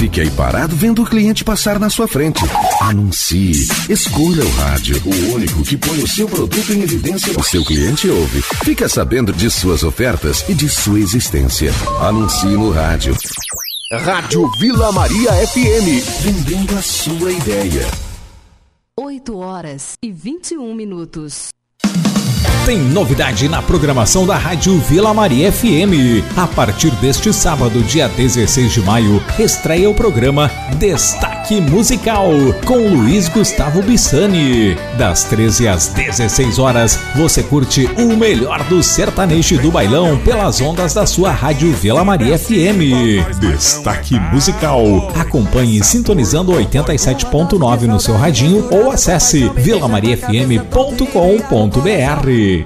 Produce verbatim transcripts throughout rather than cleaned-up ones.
fique aí parado vendo o cliente passar na sua frente. Anuncie. Escolha o rádio, o único que põe o seu produto em evidência. O seu cliente ouve, fica sabendo de suas ofertas e de sua existência. Anuncie no rádio. Rádio Vila Maria F M. Vendendo a sua ideia. oito horas e vinte e um minutos. Tem novidade na programação da Rádio Vila Maria F M. A partir deste sábado, dia dezesseis de maio, estreia o programa Destaque Musical, com Luiz Gustavo Bissani. Das treze às dezesseis horas, você curte o melhor do sertanejo do bailão pelas ondas da sua Rádio Vila Maria F M. Destaque Musical. Acompanhe sintonizando oitenta e sete ponto nove no seu radinho ou acesse vila maria f m ponto com ponto b r.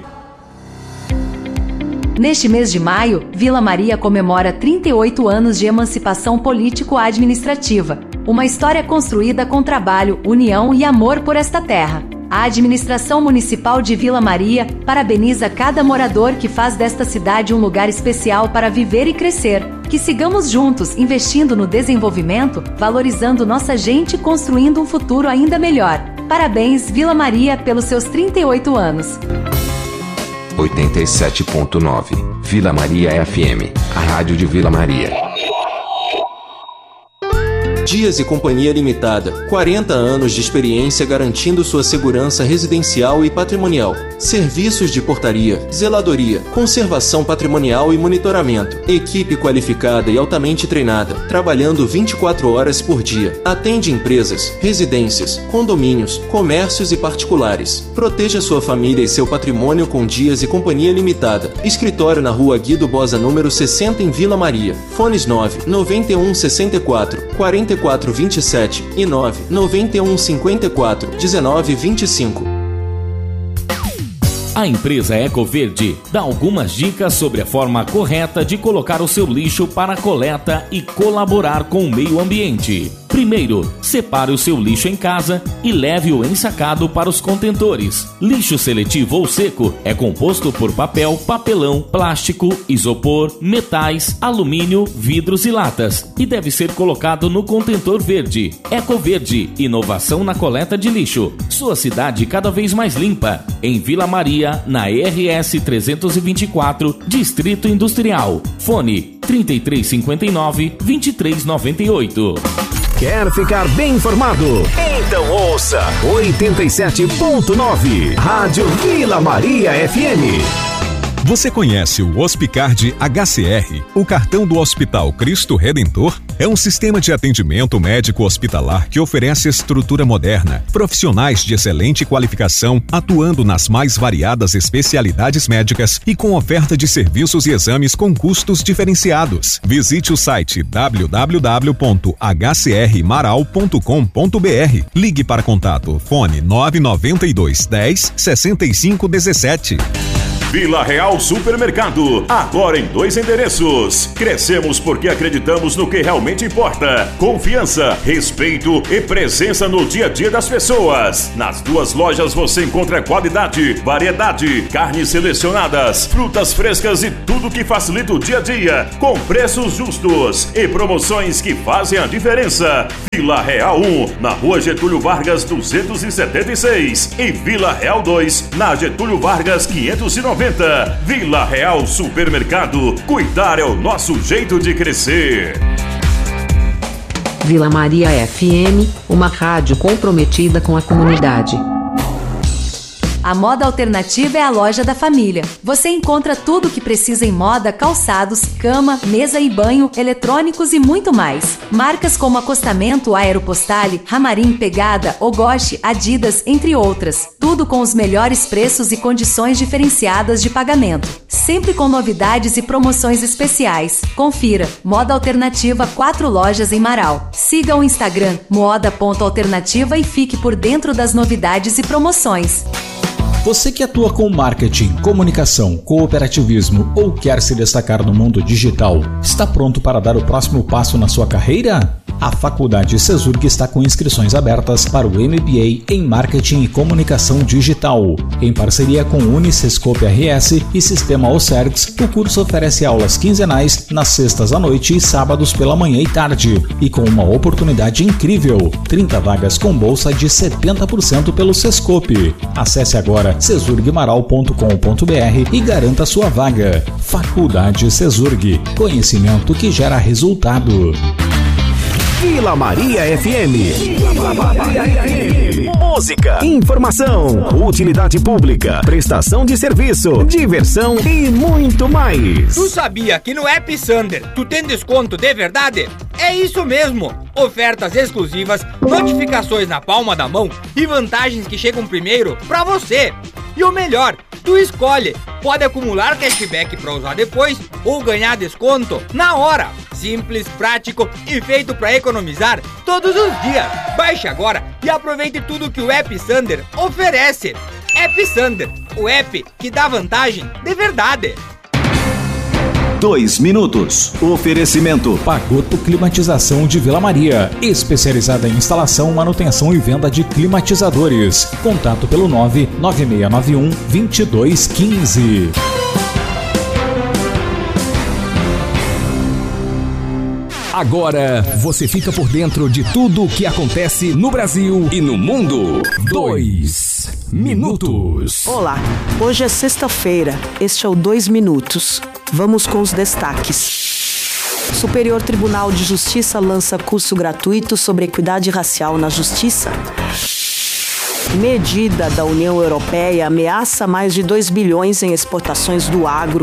Neste mês de maio, Vila Maria comemora trinta e oito anos de emancipação político-administrativa, uma história construída com trabalho, união e amor por esta terra. A administração municipal de Vila Maria parabeniza cada morador que faz desta cidade um lugar especial para viver e crescer. Que sigamos juntos, investindo no desenvolvimento, valorizando nossa gente e construindo um futuro ainda melhor. Parabéns, Vila Maria, pelos seus trinta e oito anos. oitenta e sete ponto nove, Vila Maria F M, a rádio de Vila Maria. Dias e Companhia Limitada, quarenta anos de experiência garantindo sua segurança residencial e patrimonial. Serviços de portaria, zeladoria, conservação patrimonial e monitoramento. Equipe qualificada e altamente treinada, trabalhando vinte e quatro horas por dia. Atende empresas, residências, condomínios, comércios e particulares. Proteja sua família e seu patrimônio com Dias e Companhia Limitada. Escritório na Rua Guido Bosa, número sessenta, em Vila Maria. Fones nove nove um seis quatro, quatro quatro vinte e sete e nove nove um cinco quatro, um nove vinte e cinco. A empresa Ecoverde dá algumas dicas sobre a forma correta de colocar o seu lixo para a coleta e colaborar com o meio ambiente. Primeiro, separe o seu lixo em casa e leve-o ensacado para os contentores. Lixo seletivo ou seco é composto por papel, papelão, plástico, isopor, metais, alumínio, vidros e latas e deve ser colocado no contentor verde. Ecoverde, inovação na coleta de lixo. Sua cidade cada vez mais limpa. Em Vila Maria, na R S trezentos e vinte e quatro, Distrito Industrial. Fone trinta e três cinquenta e nove, vinte e três noventa e oito. Quer ficar bem informado? Então ouça oitenta e sete ponto nove, Rádio Vila Maria F M. Você conhece o Hospicard H C R, o cartão do Hospital Cristo Redentor? É um sistema de atendimento médico hospitalar que oferece estrutura moderna, profissionais de excelente qualificação, atuando nas mais variadas especialidades médicas e com oferta de serviços e exames com custos diferenciados. Visite o site w w w ponto h c r maral ponto com ponto b r. Ligue para contato fone nove nove dois, dez, sessenta e cinco, dezessete. Vila Real Supermercado, agora em dois endereços. Crescemos porque acreditamos no que realmente importa: confiança, respeito e presença no dia a dia das pessoas. Nas duas lojas você encontra qualidade, variedade, carnes selecionadas, frutas frescas e tudo que facilita o dia a dia, com preços justos e promoções que fazem a diferença. Vila Real um, na Rua Getúlio Vargas duzentos e setenta e seis, e Vila Real dois, na Getúlio Vargas quinhentos e noventa. Vila Real Supermercado, cuidar é o nosso jeito de crescer. Vila Maria F M, uma rádio comprometida com a comunidade. A Moda Alternativa é a loja da família. Você encontra tudo o que precisa em moda, calçados, cama, mesa e banho, eletrônicos e muito mais. Marcas como Acostamento, Aeropostale, Ramarim, Pegada, Ogoshi, Adidas, entre outras. Tudo com os melhores preços e condições diferenciadas de pagamento. Sempre com novidades e promoções especiais. Confira. Moda Alternativa, quatro lojas em Marau. Siga o Instagram moda ponto alternativa e fique por dentro das novidades e promoções. Você que atua com marketing, comunicação, cooperativismo ou quer se destacar no mundo digital, está pronto para dar o próximo passo na sua carreira? A Faculdade Cesurg está com inscrições abertas para o M B A em Marketing e Comunicação Digital. Em parceria com Unisescope R S e Sistema Ocergs, o curso oferece aulas quinzenais nas sextas à noite e sábados pela manhã e tarde, e com uma oportunidade incrível, trinta vagas com bolsa de setenta por cento pelo Sescope. Acesse agora cesurgmaral ponto com ponto b r e garanta sua vaga. Faculdade Cesurg, conhecimento que gera resultado. Vila Maria F M. Vila Maria F M. Música, informação, utilidade pública, prestação de serviço, diversão e muito mais. Tu sabia que no App Sander tu tem desconto de verdade? É isso mesmo! Ofertas exclusivas, notificações na palma da mão e vantagens que chegam primeiro pra você. E o melhor, tu escolhe, pode acumular cashback para usar depois ou ganhar desconto na hora. Simples, prático e feito para economizar todos os dias. Baixe agora e aproveite tudo que o App Sander oferece. App Sander, o app que dá vantagem de verdade. Dois minutos. Oferecimento. Pagoto Climatização de Vila Maria, especializada em instalação, manutenção e venda de climatizadores. Contato pelo nove nove seis nove um, dois dois um cinco. Agora você fica por dentro de tudo o que acontece no Brasil e no mundo. Dois minutos. Olá, hoje é sexta-feira. Este é o Dois Minutos. Vamos com os destaques. Superior Tribunal de Justiça lança curso gratuito sobre equidade racial na Justiça. Medida da União Europeia ameaça mais de dois bilhões em exportações do agro.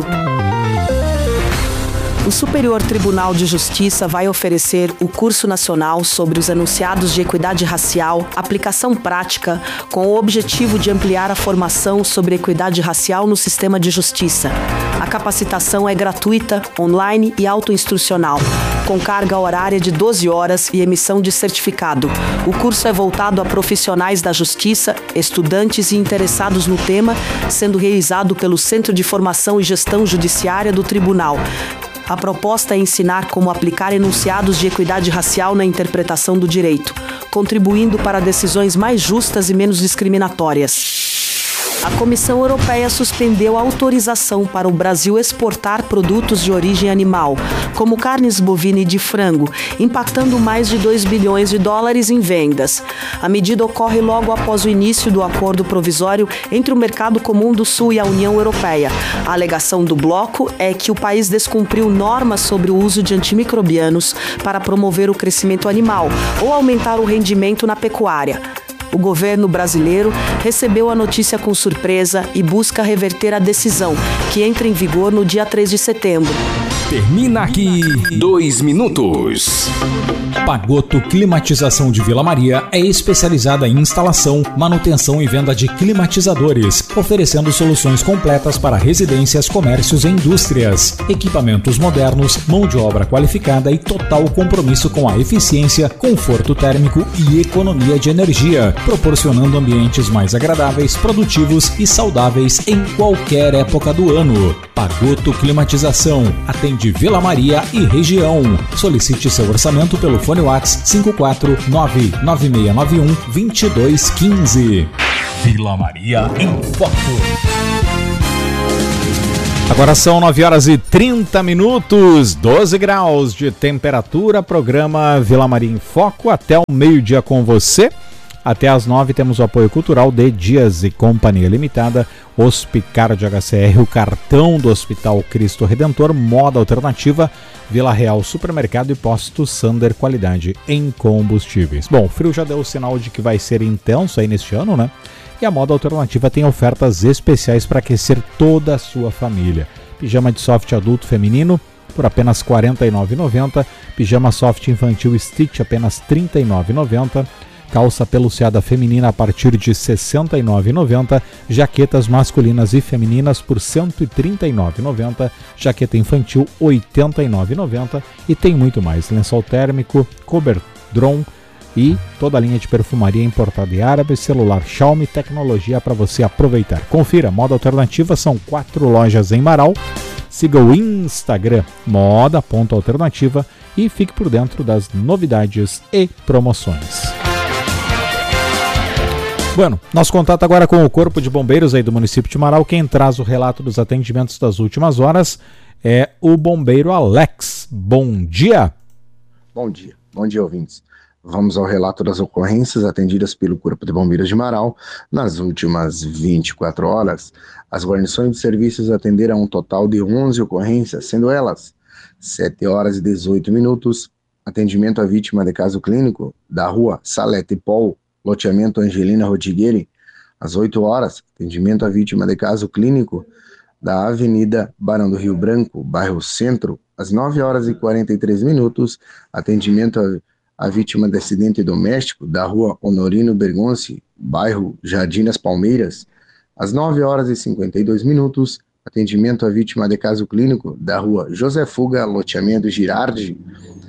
O Superior Tribunal de Justiça vai oferecer o curso nacional sobre os enunciados de equidade racial, aplicação prática, com o objetivo de ampliar a formação sobre equidade racial no sistema de justiça. A capacitação é gratuita, online e autoinstrucional, com carga horária de doze horas e emissão de certificado. O curso é voltado a profissionais da justiça, estudantes e interessados no tema, sendo realizado pelo Centro de Formação e Gestão Judiciária do Tribunal. A proposta é ensinar como aplicar enunciados de equidade racial na interpretação do direito, contribuindo para decisões mais justas e menos discriminatórias. A Comissão Europeia suspendeu a autorização para o Brasil exportar produtos de origem animal, como carnes bovina e de frango, impactando mais de dois bilhões de dólares em vendas. A medida ocorre logo após o início do acordo provisório entre o Mercado Comum do Sul e a União Europeia. A alegação do bloco é que o país descumpriu normas sobre o uso de antimicrobianos para promover o crescimento animal ou aumentar o rendimento na pecuária. O governo brasileiro recebeu a notícia com surpresa e busca reverter a decisão, que entra em vigor no dia três de setembro. Termina aqui Dois Minutos. Pagoto Climatização de Vila Maria é especializada em instalação, manutenção e venda de climatizadores, oferecendo soluções completas para residências, comércios e indústrias. Equipamentos modernos, mão de obra qualificada e total compromisso com a eficiência, conforto térmico e economia de energia, proporcionando ambientes mais agradáveis, produtivos e saudáveis em qualquer época do ano. Pagoto Climatização atende Vila Maria e região. Solicite seu orçamento pelo fone WhatsApp cinco quatro nove nove seis nove um, dois dois um cinco. Vila Maria em Foco. Agora são nove horas e trinta minutos, doze graus de temperatura. Programa Vila Maria em Foco até o meio-dia com você. Até às nove temos o apoio cultural de Dias e Companhia Limitada, Hospicar de H C R, o cartão do Hospital Cristo Redentor, Moda Alternativa, Vila Real Supermercado e Posto Sander, qualidade em combustíveis. Bom, o frio já deu o sinal de que vai ser intenso aí neste ano, né? E a Moda Alternativa tem ofertas especiais para aquecer toda a sua família. Pijama de soft adulto feminino por apenas quarenta e nove reais e noventa centavos, pijama soft infantil Stitch apenas trinta e nove reais e noventa centavos, calça peluciada feminina a partir de sessenta e nove reais e noventa centavos, jaquetas masculinas e femininas por cento e trinta e nove reais e noventa centavos, jaqueta infantil oitenta e nove reais e noventa centavos e tem muito mais, lençol térmico, coberdron, e toda a linha de perfumaria importada e árabe, celular Xiaomi, tecnologia para você aproveitar. Confira, Moda Alternativa, são quatro lojas em Marau. Siga o Instagram moda.alternativa e fique por dentro das novidades e promoções. Bueno, nosso contato agora com o Corpo de Bombeiros aí do município de Marau. Quem traz o relato dos atendimentos das últimas horas é o bombeiro Alex. Bom dia! Bom dia, bom dia, ouvintes. Vamos ao relato das ocorrências atendidas pelo Corpo de Bombeiros de Marau. Nas últimas vinte e quatro horas, as guarnições de serviços atenderam um total de onze ocorrências, sendo elas sete horas e dezoito minutos, atendimento à vítima de caso clínico da rua Salete Paul, loteamento Angelina Rodrigues, às oito horas, atendimento à vítima de caso clínico da Avenida Barão do Rio Branco, bairro Centro, às nove horas e quarenta e três minutos, atendimento à, à vítima de acidente doméstico da rua Honorino Bergonce, bairro Jardim das Palmeiras, às nove horas e cinquenta e dois minutos, atendimento à vítima de caso clínico da rua José Fuga, loteamento Girardi,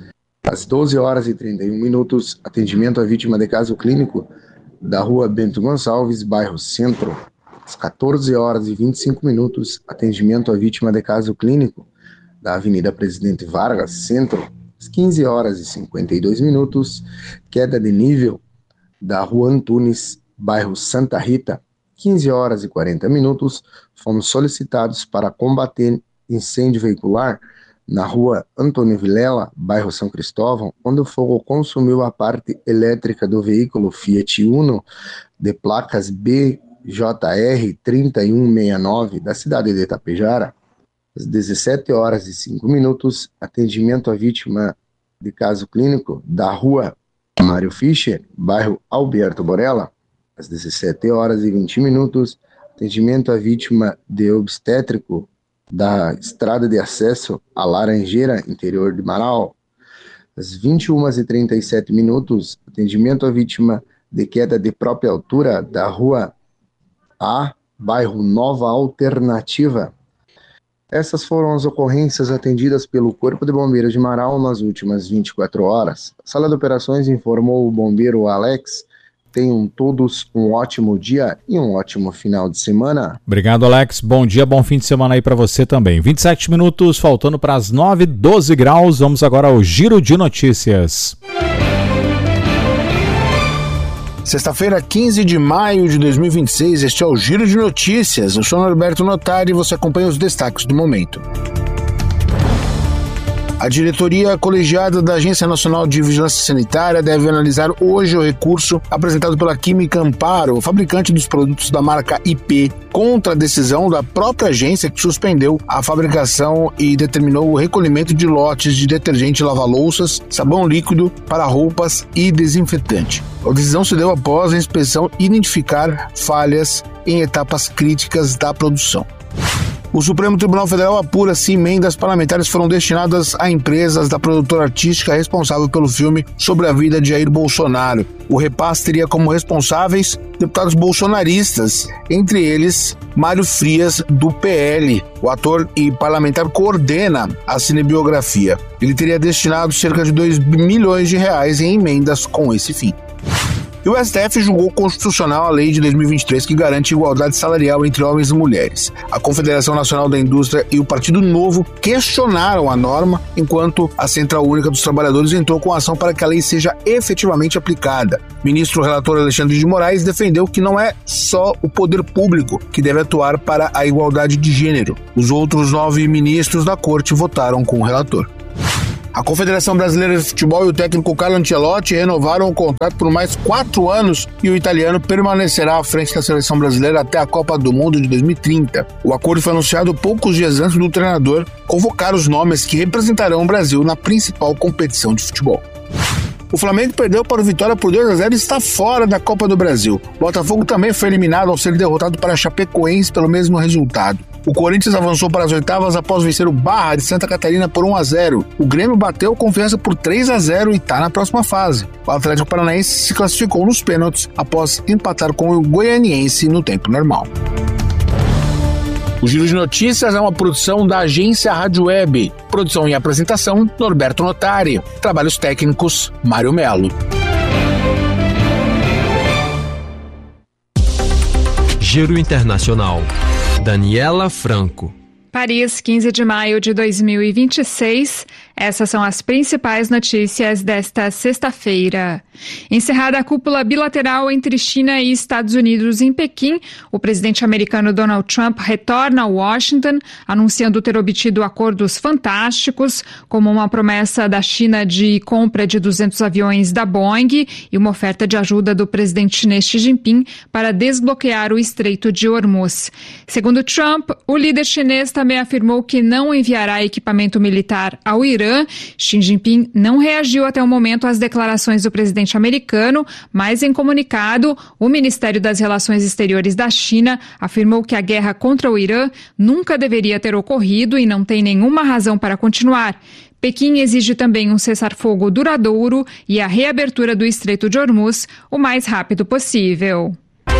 às doze horas e trinta e um minutos, atendimento à vítima de caso clínico da rua Bento Gonçalves, bairro Centro. Às quatorze horas e vinte e cinco minutos, atendimento à vítima de caso clínico da Avenida Presidente Vargas, Centro. Às quinze horas e cinquenta e dois minutos, queda de nível da rua Antunes, bairro Santa Rita. quinze horas e quarenta minutos, fomos solicitados para combater incêndio veicular na rua Antônio Vilela, bairro São Cristóvão, onde o fogo consumiu a parte elétrica do veículo Fiat Uno de placas B J R trinta e um sessenta e nove da cidade de Itapejara. Às dezessete horas e cinco minutos, atendimento à vítima de caso clínico da rua Mário Fischer, bairro Alberto Borella. Às dezessete horas e vinte minutos, atendimento à vítima de obstétrico da estrada de acesso à Laranjeira, interior de Marau. Às vinte e uma e trinta e sete minutos, atendimento à vítima de queda de própria altura da rua A, bairro Nova Alternativa. Essas foram as ocorrências atendidas pelo Corpo de Bombeiros de Marau nas últimas vinte e quatro horas. A Sala de Operações informou o bombeiro Alex. Tenham todos um ótimo dia e um ótimo final de semana. Obrigado, Alex. Bom dia, bom fim de semana aí para você também. vinte e sete minutos, faltando para as nove, doze graus. Vamos agora ao Giro de Notícias. Sexta-feira, quinze de maio de dois mil e vinte e seis, este é o Giro de Notícias. Eu sou Norberto Notari e você acompanha os destaques do momento. A diretoria colegiada da Agência Nacional de Vigilância Sanitária deve analisar hoje o recurso apresentado pela Química Amparo, fabricante dos produtos da marca I P, contra a decisão da própria agência que suspendeu a fabricação e determinou o recolhimento de lotes de detergente lava-louças, sabão líquido para roupas e desinfetante. A decisão se deu após a inspeção identificar falhas em etapas críticas da produção. O Supremo Tribunal Federal apura se emendas parlamentares foram destinadas a empresas da produtora artística responsável pelo filme sobre a vida de Jair Bolsonaro. O repasse teria como responsáveis deputados bolsonaristas, entre eles Mário Frias, do P L. O ator e parlamentar coordena a cinebiografia. Ele teria destinado cerca de dois milhões de reais em emendas com esse fim. E o S T F julgou constitucional a lei de dois mil e vinte e três que garante igualdade salarial entre homens e mulheres. A Confederação Nacional da Indústria e o Partido Novo questionaram a norma, enquanto a Central Única dos Trabalhadores entrou com ação para que a lei seja efetivamente aplicada. O ministro relator Alexandre de Moraes defendeu que não é só o poder público que deve atuar para a igualdade de gênero. Os outros nove ministros da corte votaram com o relator. A Confederação Brasileira de Futebol e o técnico Carlo Ancelotti renovaram o contrato por mais quatro anos e o italiano permanecerá à frente da seleção brasileira até a Copa do Mundo de dois mil e trinta. O acordo foi anunciado poucos dias antes do treinador convocar os nomes que representarão o Brasil na principal competição de futebol. O Flamengo perdeu para o Vitória por dois a zero e está fora da Copa do Brasil. O Botafogo também foi eliminado ao ser derrotado para a Chapecoense pelo mesmo resultado. O Corinthians avançou para as oitavas após vencer o Barra de Santa Catarina por um a zero. O Grêmio bateu Confiança por três a zero e está na próxima fase. O Atlético Paranaense se classificou nos pênaltis após empatar com o Goianiense no tempo normal. O Giro de Notícias é uma produção da agência Rádio Web. Produção e apresentação, Norberto Notari. Trabalhos técnicos, Mário Melo. Giro Internacional. Daniela Franco. Paris, quinze de maio de dois mil e vinte e seis. Essas são as principais notícias desta sexta-feira. Encerrada a cúpula bilateral entre China e Estados Unidos em Pequim, o presidente americano Donald Trump retorna a Washington, anunciando ter obtido acordos fantásticos, como uma promessa da China de compra de duzentos aviões da Boeing e uma oferta de ajuda do presidente chinês Xi Jinping para desbloquear o Estreito de Hormuz. Segundo Trump, o líder chinês também afirmou que não enviará equipamento militar ao Irã. Xi Jinping não reagiu até o momento às declarações do presidente americano, mas em comunicado, o Ministério das Relações Exteriores da China afirmou que a guerra contra o Irã nunca deveria ter ocorrido e não tem nenhuma razão para continuar. Pequim exige também um cessar-fogo duradouro e a reabertura do Estreito de Hormuz o mais rápido possível.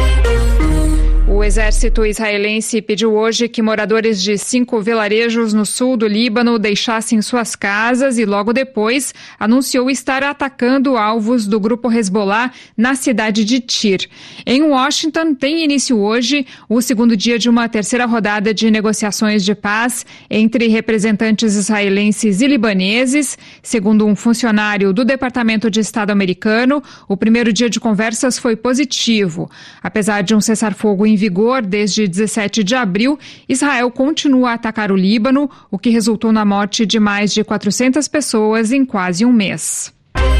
O exército israelense pediu hoje que moradores de cinco vilarejos no sul do Líbano deixassem suas casas e logo depois anunciou estar atacando alvos do grupo Hezbollah na cidade de Tir. Em Washington, tem início hoje o segundo dia de uma terceira rodada de negociações de paz entre representantes israelenses e libaneses. Segundo um funcionário do Departamento de Estado americano, o primeiro dia de conversas foi positivo. Apesar de um cessar-fogo em vigor desde dezessete de abril, Israel continua a atacar o Líbano, o que resultou na morte de mais de quatrocentas pessoas em quase um mês.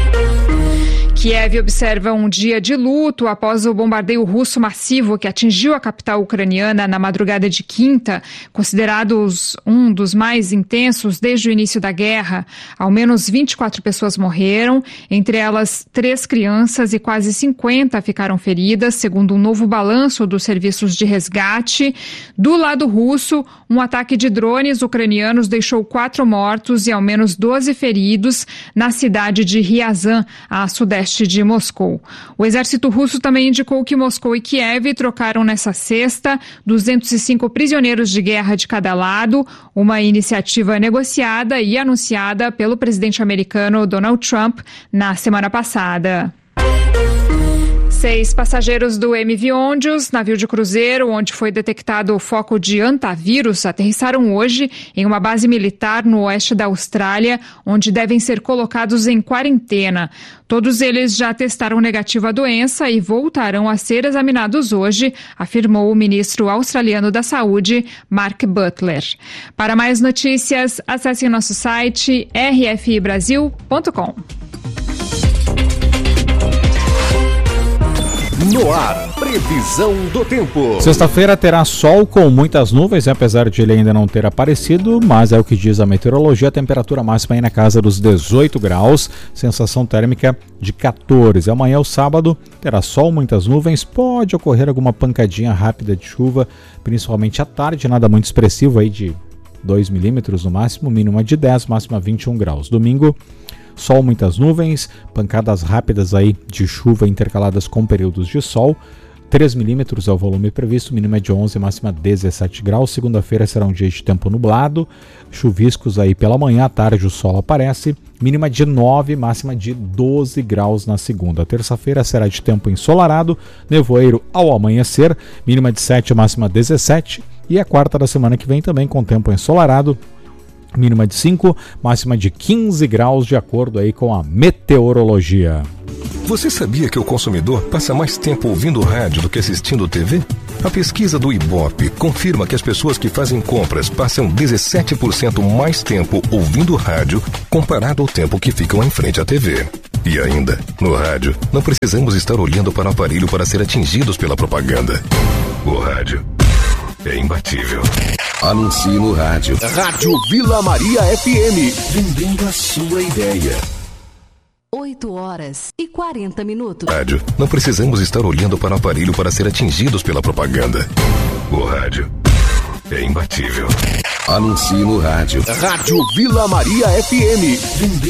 Kiev observa um dia de luto após o bombardeio russo massivo que atingiu a capital ucraniana na madrugada de quinta, considerados um dos mais intensos desde o início da guerra. Ao menos vinte e quatro pessoas morreram, entre elas três crianças e quase cinquenta ficaram feridas, segundo um novo balanço dos serviços de resgate. Do lado russo, um ataque de drones ucranianos deixou quatro mortos e ao menos doze feridos na cidade de Ryazan, a sudeste de Moscou. O exército russo também indicou que Moscou e Kiev trocaram nessa sexta duzentos e cinco prisioneiros de guerra de cada lado, uma iniciativa negociada e anunciada pelo presidente americano Donald Trump na semana passada. Seis passageiros do M V Ondius, navio de cruzeiro onde foi detectado o foco de antavírus, aterrissaram hoje em uma base militar no oeste da Austrália, onde devem ser colocados em quarentena. Todos eles já testaram negativo à doença e voltarão a ser examinados hoje, afirmou o ministro australiano da Saúde, Mark Butler. Para mais notícias, acesse nosso site r f i brasil ponto com. No ar, previsão do tempo. Sexta-feira terá sol com muitas nuvens, apesar de ele ainda não ter aparecido, mas é o que diz a meteorologia. A temperatura máxima aí na casa dos dezoito graus, sensação térmica de quatorze. Amanhã, o sábado, terá sol, muitas nuvens, pode ocorrer alguma pancadinha rápida de chuva, principalmente à tarde, nada muito expressivo aí de dois milímetros no máximo, mínima de dez, máxima vinte e um graus. Domingo, sol, muitas nuvens, pancadas rápidas aí de chuva intercaladas com períodos de sol. três milímetros é o volume previsto, mínima de onze, máxima dezessete graus. Segunda-feira será um dia de tempo nublado, chuviscos aí pela manhã, à tarde o sol aparece, mínima de nove, máxima de doze graus na segunda. Terça-feira será de tempo ensolarado, nevoeiro ao amanhecer, mínima de sete, máxima dezessete. E a quarta da semana que vem também com tempo ensolarado, mínima de cinco, máxima de quinze graus, de acordo aí com a meteorologia. Você sabia que o consumidor passa mais tempo ouvindo rádio do que assistindo T V? A pesquisa do Ibope confirma que as pessoas que fazem compras passam dezessete por cento mais tempo ouvindo rádio comparado ao tempo que ficam em frente à T V. E ainda, no rádio, não precisamos estar olhando para o aparelho para ser atingidos pela propaganda. O rádio é imbatível. Anuncie no rádio. Rádio Vila Maria F M. Vendendo a sua ideia. oito horas e quarenta minutos. Rádio. Não precisamos estar olhando para o aparelho para ser atingidos pela propaganda. O rádio é imbatível. Anuncie no rádio. Rádio Vila Maria F M.